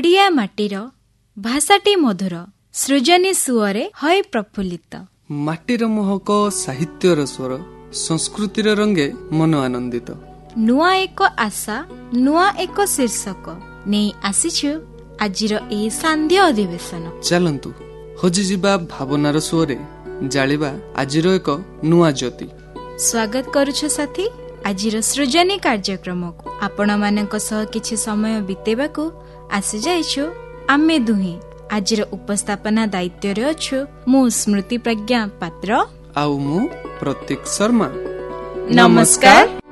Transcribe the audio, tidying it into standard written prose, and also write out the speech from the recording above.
ଓଡ଼ିଆ ମାଟିର ଭାଷାଟି ମଧୁର, ସୃଜନୀ ସୁଅରେ ହଏ ପ୍ରଫୁଲ୍ଲିତ। ମାଟିର ମହକ, ସାହିତ୍ୟର ସ୍ୱର, ସଂସ୍କୃତିର ରଙ୍ଗେ ମନ ଆନନ୍ଦିତ। ନୂଆ ଏକ ଆଶା, ନୂଆ ଏକ ଶୀର୍ଷକ ନେଇ ଆସିଛୁ ଆଜିର ଏହି ସାନ୍ଧ୍ୟ ଅଧିବେଶନ। ଚାଲନ୍ତୁ ହଜିଯିବା ଭାବନାର ସୁଅରେ ଜାଳିବା ଆଜିର ଏକ ନୂଆ ଜ୍ୟୋତି। ସ୍ୱାଗତ କରୁଛୁ ସାଥୀ ଆଜିର ସୃଜନୀ କାର୍ଯ୍ୟକ୍ରମକୁ। ଆପଣମାନଙ୍କ ସହ କିଛି ସମୟ ବିତେଇବାକୁ ଆସିଯାଇଛୁ ଆମେ ଦୁହେଁ। ଆଜିର ଉପସ୍ଥାପନା ଦାୟିତ୍ୱରେ ଅଛୁ ମୁଁ ସ୍ମୃତି ପ୍ରଜ୍ଞା ପାତ୍ର ଆଉ ମୁଁ ପ୍ରତୀକ ଶର୍ମା। ନମସ୍କାର।